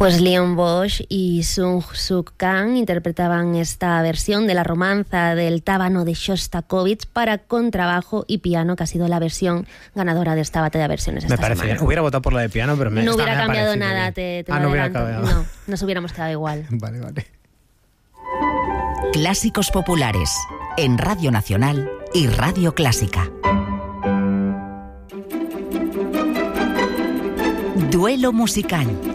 Pues Leon Bosch y Sung Suk Kang interpretaban esta versión de la romanza del Tábano de Shostakovich para contrabajo y piano, que ha sido la versión ganadora de esta batalla de versiones esta Me parece semana. bien. Hubiera votado por la de piano, pero no hubiera cambiado nada. No hubiera cambiado. No, nos hubiéramos quedado igual. Vale. Clásicos populares en Radio Nacional y Radio Clásica. Duelo musical.